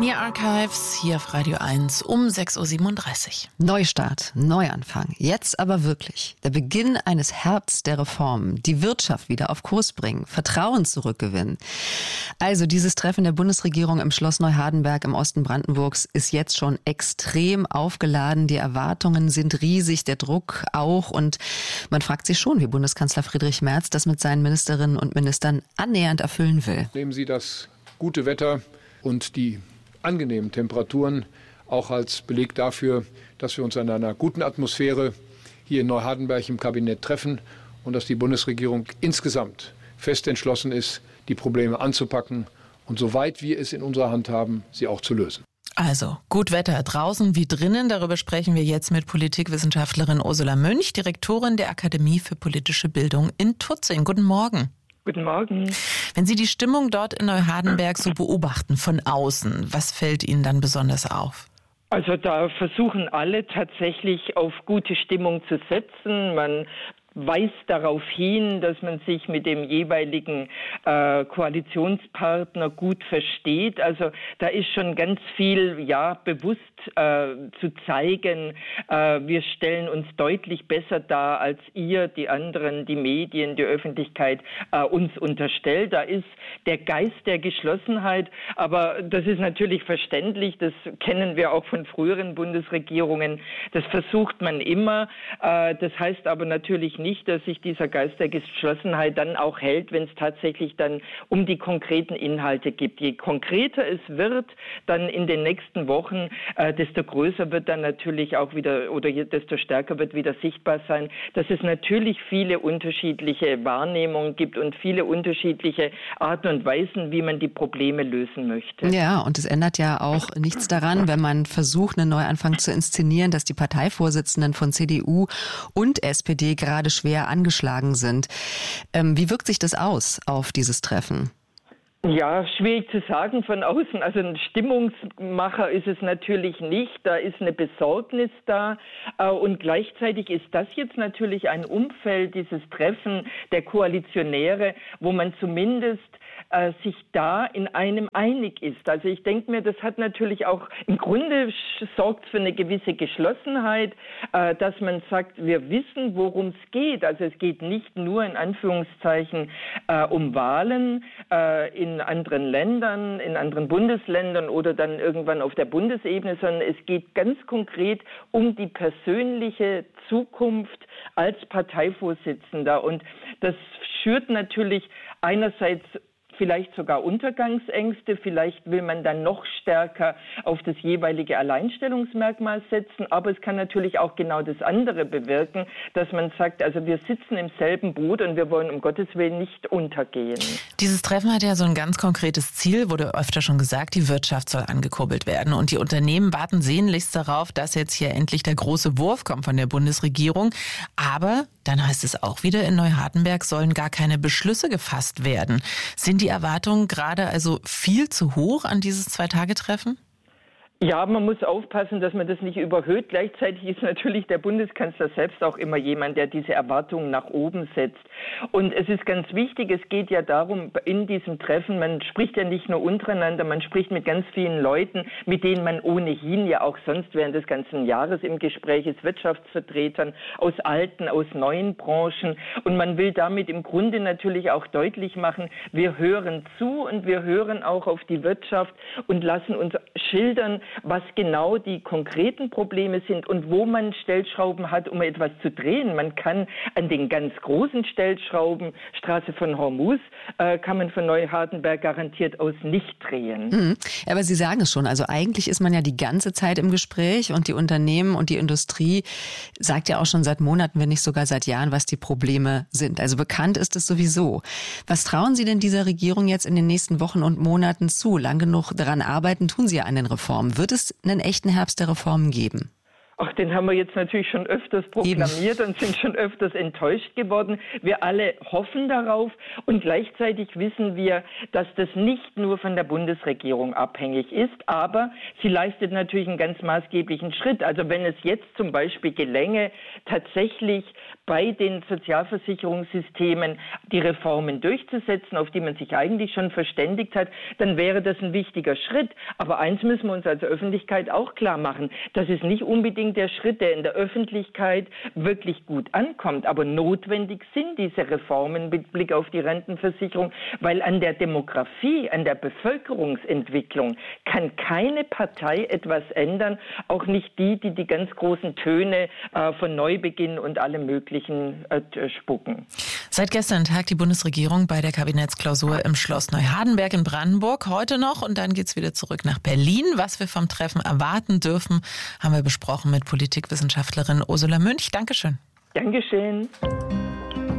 Near Archives hier auf Radio 1 um 6.37 Uhr. Neustart, Neuanfang. Jetzt aber wirklich. Der Beginn eines Herbsts der Reformen. Die Wirtschaft wieder auf Kurs bringen. Vertrauen zurückgewinnen. Also dieses Treffen der Bundesregierung im Schloss Neuhardenberg im Osten Brandenburgs ist jetzt schon extrem aufgeladen. Die Erwartungen sind riesig, der Druck auch. Und man fragt sich schon, wie Bundeskanzler Friedrich Merz das mit seinen Ministerinnen und Ministern annähernd erfüllen will. Nehmen Sie das gute Wetter und die angenehmen Temperaturen auch als Beleg dafür, dass wir uns in einer guten Atmosphäre hier in Neuhardenberg im Kabinett treffen und dass die Bundesregierung insgesamt fest entschlossen ist, die Probleme anzupacken und soweit wir es in unserer Hand haben, sie auch zu lösen. Also, gut Wetter draußen wie drinnen. Darüber sprechen wir jetzt mit Politikwissenschaftlerin Ursula Münch, Direktorin der Akademie für politische Bildung in Tutzing. Guten Morgen. Guten Morgen. Wenn Sie die Stimmung dort in Neuhardenberg so beobachten von außen, was fällt Ihnen dann besonders auf? Also da versuchen alle tatsächlich auf gute Stimmung zu setzen. Man weist darauf hin, dass man sich mit dem jeweiligen Koalitionspartner gut versteht. Also da ist schon ganz viel, bewusst zu zeigen, wir stellen uns deutlich besser dar, als ihr, die anderen, die Medien, die Öffentlichkeit uns unterstellt. Da ist der Geist der Geschlossenheit, aber das ist natürlich verständlich, das kennen wir auch von früheren Bundesregierungen, das versucht man immer. Das heißt aber natürlich nicht, dass sich dieser Geist der Geschlossenheit dann auch hält, wenn es tatsächlich dann um die konkreten Inhalte geht. Je konkreter es wird, dann in den nächsten Wochen, desto größer wird dann natürlich auch wieder oder desto stärker wird wieder sichtbar sein, dass es natürlich viele unterschiedliche Wahrnehmungen gibt und viele unterschiedliche Arten und Weisen, wie man die Probleme lösen möchte. Ja, und es ändert ja auch nichts daran, wenn man versucht, einen Neuanfang zu inszenieren, dass die Parteivorsitzenden von CDU und SPD gerade schwer angeschlagen sind. Wie wirkt sich das aus auf dieses Treffen? Ja, schwierig zu sagen von außen. Also ein Stimmungsmacher ist es natürlich nicht. Da ist eine Besorgnis da. Und gleichzeitig ist das jetzt natürlich ein Umfeld, dieses Treffen der Koalitionäre, wo man zumindest sich da in einem einig ist. Also ich denke mir, das hat natürlich auch, im Grunde sorgt für eine gewisse Geschlossenheit, dass man sagt, wir wissen, worum es geht. Also es geht nicht nur in Anführungszeichen um Wahlen in anderen Ländern, in anderen Bundesländern oder dann irgendwann auf der Bundesebene, sondern es geht ganz konkret um die persönliche Zukunft als Parteivorsitzender. Und das schürt natürlich einerseits vielleicht sogar Untergangsängste, vielleicht will man dann noch stärker auf das jeweilige Alleinstellungsmerkmal setzen, aber es kann natürlich auch genau das andere bewirken, dass man sagt, also wir sitzen im selben Boot und wir wollen um Gottes Willen nicht untergehen. Dieses Treffen hat ja so ein ganz konkretes Ziel, wurde öfter schon gesagt, die Wirtschaft soll angekurbelt werden und die Unternehmen warten sehnlichst darauf, dass jetzt hier endlich der große Wurf kommt von der Bundesregierung, aber dann heißt es auch wieder, in Neuhardenberg sollen gar keine Beschlüsse gefasst werden. Sind die Erwartungen gerade also viel zu hoch an dieses Zwei-Tage-Treffen? Ja, man muss aufpassen, dass man das nicht überhöht. Gleichzeitig ist natürlich der Bundeskanzler selbst auch immer jemand, der diese Erwartungen nach oben setzt. Und es ist ganz wichtig, es geht ja darum, in diesem Treffen, man spricht ja nicht nur untereinander, man spricht mit ganz vielen Leuten, mit denen man ohnehin ja auch sonst während des ganzen Jahres im Gespräch ist, Wirtschaftsvertretern aus alten, aus neuen Branchen. Und man will damit im Grunde natürlich auch deutlich machen, wir hören zu und wir hören auch auf die Wirtschaft und lassen uns schildern, was genau die konkreten Probleme sind und wo man Stellschrauben hat, um etwas zu drehen. Man kann an den ganz großen Stellschrauben, Straße von Hormuz, kann man von Neuhardenberg garantiert aus nicht drehen. Aber Sie sagen es schon, also eigentlich ist man ja die ganze Zeit im Gespräch und die Unternehmen und die Industrie sagt ja auch schon seit Monaten, wenn nicht sogar seit Jahren, was die Probleme sind. Also bekannt ist es sowieso. Was trauen Sie denn dieser Regierung jetzt in den nächsten Wochen und Monaten zu? Lang genug daran arbeiten tun Sie ja an den Reformen. Wird es einen echten Herbst der Reformen geben? Ach, den haben wir jetzt natürlich schon öfters proklamiert und sind schon öfters enttäuscht geworden. Wir alle hoffen darauf und gleichzeitig wissen wir, dass das nicht nur von der Bundesregierung abhängig ist, aber sie leistet natürlich einen ganz maßgeblichen Schritt. Also wenn es jetzt zum Beispiel gelänge, tatsächlich bei den Sozialversicherungssystemen die Reformen durchzusetzen, auf die man sich eigentlich schon verständigt hat, dann wäre das ein wichtiger Schritt. Aber eins müssen wir uns als Öffentlichkeit auch klar machen. Das ist nicht unbedingt der Schritt, der in der Öffentlichkeit wirklich gut ankommt. Aber notwendig sind diese Reformen mit Blick auf die Rentenversicherung, weil an der Demografie, an der Bevölkerungsentwicklung kann keine Partei etwas ändern, auch nicht die ganz großen Töne von Neubeginn und allem Möglichen spucken. Seit gestern tagt die Bundesregierung bei der Kabinettsklausur im Schloss Neuhardenberg in Brandenburg. Heute noch und dann geht's wieder zurück nach Berlin. Was wir vom Treffen erwarten dürfen, haben wir besprochen mit Politikwissenschaftlerin Ursula Münch. Dankeschön. Dankeschön.